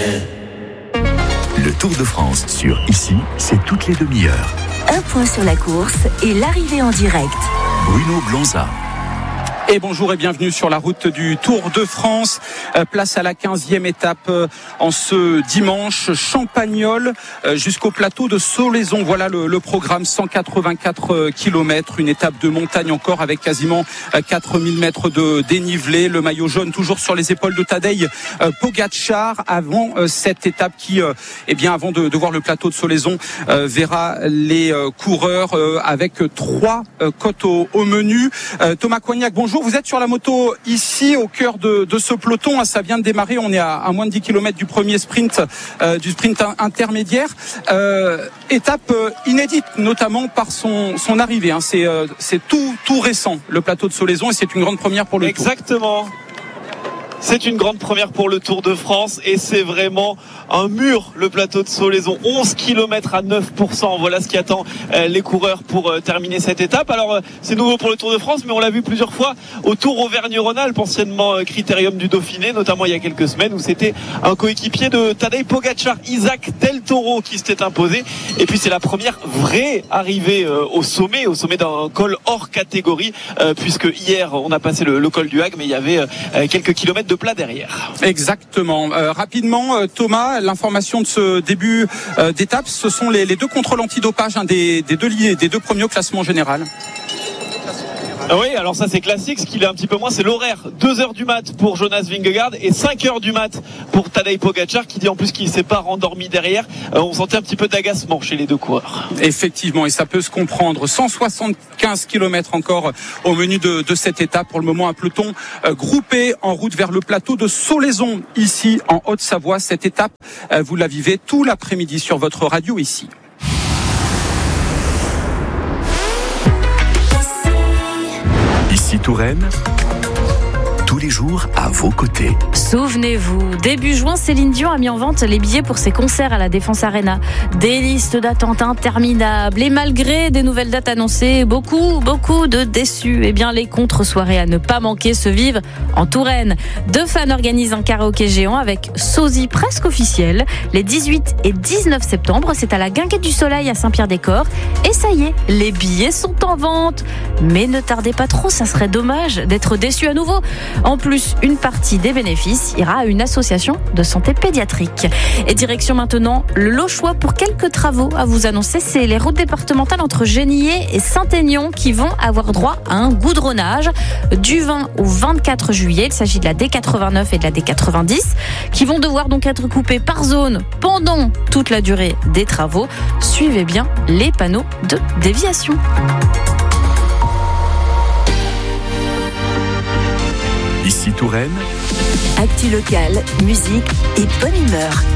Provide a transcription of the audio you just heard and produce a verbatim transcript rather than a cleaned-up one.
Le Tour de France sur Ici, c'est toutes les demi-heures. Un point sur la course et l'arrivée en direct. Bruno Blanza. Et bonjour et bienvenue sur la route du Tour de France. Euh, place à la quinzième étape euh, en ce dimanche. Champagnole euh, jusqu'au plateau de Solaizon. Voilà le, le programme, cent quatre-vingt-quatre kilomètres. Une étape de montagne encore avec quasiment euh, quatre mille mètres de dénivelé. Le maillot jaune toujours sur les épaules de Tadej euh, Pogačar avant euh, cette étape qui, euh, eh bien, avant de, de voir le plateau de Solaizon, euh, verra les euh, coureurs euh, avec trois euh, côtes au, au menu. Euh, Thomas Coignac, bonjour. Vous êtes sur la moto ici au cœur de, de ce peloton. Ça vient de démarrer. On est à, à moins de dix kilomètres du premier sprint, euh, du sprint intermédiaire. Euh, étape euh, inédite, notamment par son, son arrivée. Hein. C'est, euh, c'est tout, tout récent, le plateau de Solaizon, et c'est une grande première pour le Tour. Exactement. C'est une grande première pour le Tour de France et c'est vraiment un mur, le plateau de Solaizon. onze kilomètres à neuf pour cent. Voilà ce qui attend les coureurs pour terminer cette étape. Alors, c'est nouveau pour le Tour de France, mais on l'a vu plusieurs fois au Tour Auvergne-Rhône-Alpes, anciennement Critérium du Dauphiné, notamment il y a quelques semaines, où c'était un coéquipier de Tadej Pogačar, Isaac Del Toro, qui s'était imposé. Et puis, c'est la première vraie arrivée au sommet, au sommet d'un col hors catégorie, puisque hier, on a passé le, le col du Hague, mais il y avait quelques kilomètres de plat derrière. Exactement. Euh, rapidement, euh, Thomas, l'information de ce début euh, d'étape, ce sont les, les deux contrôles antidopage hein, des, des, deux, des deux premiers au classement général. Oui, alors ça c'est classique. Ce qu'il est un petit peu moins, c'est l'horaire. deux heures du mat pour Jonas Vingegaard et cinq heures du mat pour Tadej Pogačar, qui dit en plus qu'il ne s'est pas rendormi derrière. Euh, on sentait un petit peu d'agacement chez les deux coureurs. Effectivement, et ça peut se comprendre. cent soixante-quinze kilomètres encore au menu de, de cette étape. Pour le moment, un peloton euh, groupé en route vers le plateau de Solaizon, ici en Haute-Savoie. Cette étape, euh, vous la vivez tout l'après-midi sur votre radio ici. Ici Touraine, tous les jours à vos côtés. Souvenez-vous, début juin, Céline Dion a mis en vente les billets pour ses concerts à la Défense Arena. Des listes d'attente interminables et malgré des nouvelles dates annoncées, beaucoup, beaucoup de déçus. Eh bien, les contre-soirées à ne pas manquer se vivent en Touraine. Deux fans organisent un karaoké géant avec sosie presque officiel. Les dix-huit et dix-neuf septembre, c'est à la Guinguette du Soleil à Saint-Pierre-des-Corps. Et ça y est, les billets sont en vente. Mais ne tardez pas trop, ça serait dommage d'être déçus à nouveau. En plus, une partie des bénéfices ira à une association de santé pédiatrique. Et direction maintenant le Lochois pour quelques travaux à vous annoncer. C'est les routes départementales entre Genillé et Saint-Aignan qui vont avoir droit à un goudronnage du vingt au vingt-quatre juillet. Il s'agit de la D quatre-vingt-neuf et de la D quatre-vingt-dix qui vont devoir donc être coupées par zone pendant toute la durée des travaux. Suivez bien les panneaux de déviation. Ici Touraine, Actu locale, musique et bonne humeur.